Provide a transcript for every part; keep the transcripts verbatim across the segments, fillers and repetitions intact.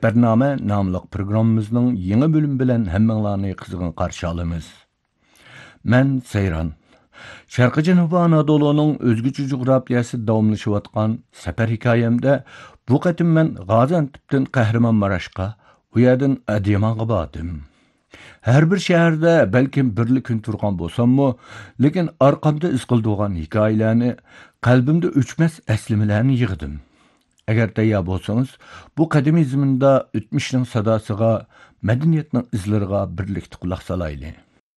Sefernaame namlıq programımızın yeni bölüm bilen hemmenglarni kızgın karşı alımız. Men Seyran. Şarkı Cenubi Anadolu'nun özgücü coğrafyası davamlaşıvatkan sefer hikayemde bu qatim men Gaziantep'ten Kahramanmaraşqa, u yerden Adiyaman'a badım. Her bir şehirde belki birli gün turgan bolsammo, lekin arkamda iz qildigan hikoyalarni, qalbimda o'chmas eslimelerini yığdım. Eğer tayyor bolsanız, bu qadimiy zaminda o'tmishning sadosiga, madaniyatning izlariga birlikda quloq solayli.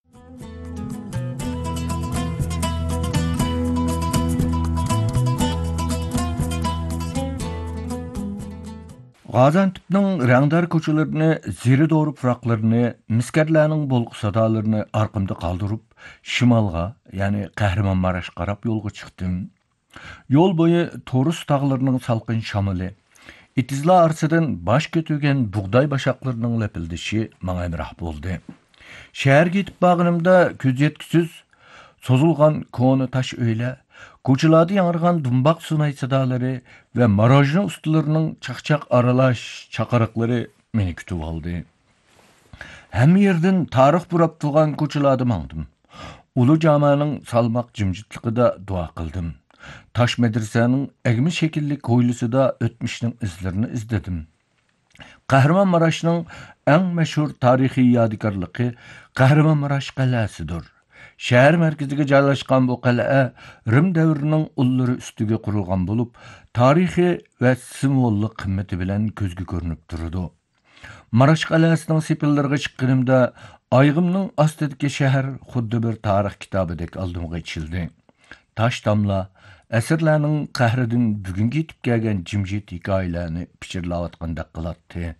Gaziantep'ning rangdar ko'chalarini, zeri doğru pıraqlarını, miskerlerinin bolğu sadalarını arkamda kaldırıp, şimalga, yani Kahramanmaraş qarab yolga çıktım. Yol boyu Torus tağlarının salqın şamılı, itizla arsadan baş kötügen buğday başaklarının lepildişi mağa emrah boldu. Şehir gitip bağınımda köz yetkisiz, sozulgan konu taş öyle, koçuladı yanırgan dumbak sunay sadaları ve marajna ustalarının çakçak aralaş çakarıkları meni kütüp aldı. Hem yerden tarih burap tuğan koçuladı mağdım. Ulu Cami'nin salmak cimcitliği da dua kıldım. Taş medresenin egmi şekilli koylusu da ötmişnin izlerini izledim. Kahramanmaraş'ın en meşhur tarihi yadigarlığı Kahramanmaraş Qalasidir. Şehir merkezine joylashgan bu qala Rim davrinin ulları üstüge kurulgan bulup, tarihi ve simvollik kıymeti bilen közgü görünüp durdu. Maraş Qalasining sepillariga chiqqanimda ayg'imning ostidagi shahar xuddi bir tarix kitobidek oldimga ichildi. Taş damla, əsrlərinin qəhridən bugün yetib gələn cimcit hikayələrini pichirlayotgandek qılatdı.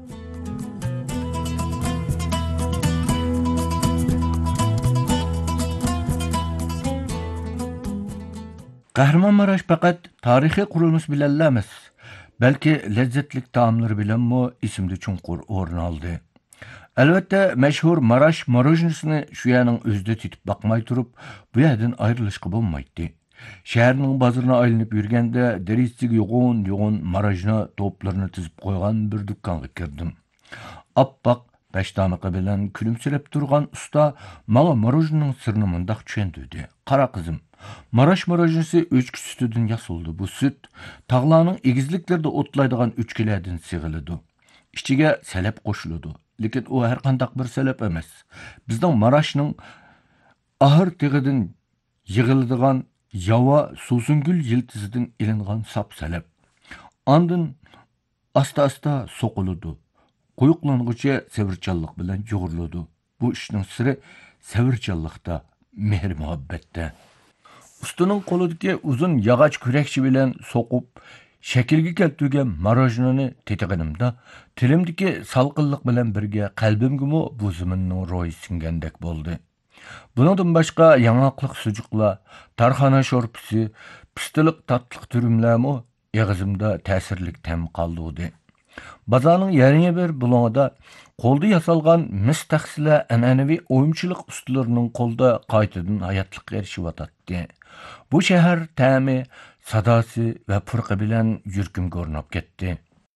Kahramanmaraş faqat tarihi qurulmuş bilen emas, belki lezzetlik taamları bilen mo isimli çunqur o'rin aldı. Elbette meşhur Maraş marojnisini şu yerning özde titip bakmay turup, bu yerden ayrılışqı bolmaydı. Şehirning bazarına aylanıp yürgende derisiga yoğun yoğun marajna toplarını tizip koygan bir dükkanga kirdim. Appak beştamıqı bilen külümsirep durgan usta mağa marojninin sırrını mundaq çöndüydü. Qara kızım, Maraş marojnisi öçkü sütüdün yasoldu. Bu süt tağlarının egizliklerde otlaydıgan üçkilerden sigilidu. İçige selep koşuludu. Lekin o her qandaq bir selep emas. Bizning Maraşning ahır tigidin yığıldıgan yava susungül yiltizidan ilingan sap selep. Andın asta-asta soquludu. Quyuqlanğıca sevirchanlik bilan yoğurludu. Bu ishning siri sevirchanlikda, mehr muhabbetde. Ustuning qo'lidagi uzun yog'och kurakchi bilan so'qib, shakilga keltirgan marojnini tetig'inimda, tilimdagi salqinlik bilan birga qalbimgimi bu zaminning ro'yi singandek bo'ldi. Bundan boshqa yangaqliq sujuqlar, tarxana sho'rpisi, pistiliq tatliq turumlarmi eg'izimda ta'sirlik tam qoldi. Bazarning yarıya bir bulonida qo'lda yasalgan mis taxsilar an'anaviy o'yimchilik ustalarining qo'lda qaytadan hayotlikqa erishyotdi. Bu shahar ta'mi, sadosi va purqi bilan yurgimga o'rnab ketdi.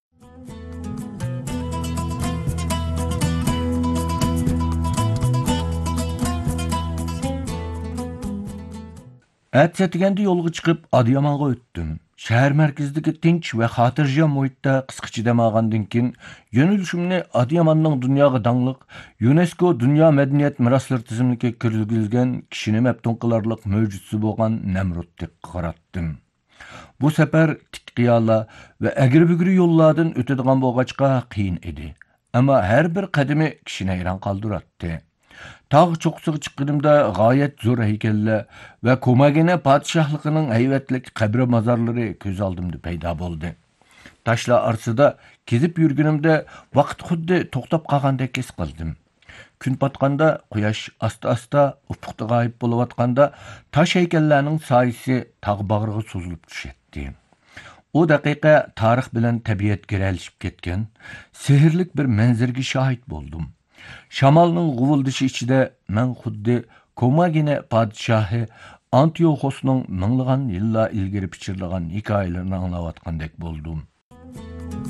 Ertesinde yolga chiqib Adiyaman'a o'tdim. Şehir merkezindeki tinch ve hatırjam muhitda qısqacha demagandan keyin yönelishimni Adiyamanning dunyoga dangliq UNESCO Dünya Medeniyet Mirasları tizimiga kiritilgan kishini maftun qilarliq mavjudsi bo'lgan Namrudga qaratdim. Bu safar tikqiyalar ve egri-bugri yo'llardan o'tadigan bo'lg'achqa qiyin edi. Ammo har bir qadami kishini hayron qoldiratdi. Tağ çoqsiga chiqqanimda g'oyat zo'r haykallar va Komagina podshohligining hayvatlik qabri mazorlari ko'z oldimda paydo bo'ldi. Tashlar arsida kezib yurganimda vaqt xuddi to'xtab qolgandek his qildim. Kun patqanda quyosh asta-asta ufuqda g'oyib bo'layotganda tash haykallarning soyisi tog' bag'riga so'zilib tushdi. O daqiqa tarix bilan tabiat giralishib ketgan, sehrlik bir manzarga shohid bo'ldim. Şamalning g'uvildishi ichida men xuddi Komagina podshohi Antioxosning minglagan yillar ilgari pichirlagan hikoyalarini anglayotgandek bo'ldim.